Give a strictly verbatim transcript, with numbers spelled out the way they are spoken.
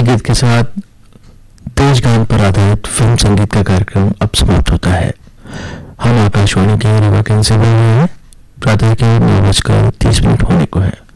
गीत के साथ तेज गान पर आधारित फिल्म संगीत का कार्यक्रम अब समाप्त होता है। हम आकाशवाणी के रीवा केंद्र से बोल रहे हैं। प्रातः के नौ बजकर तीस मिनट होने को है।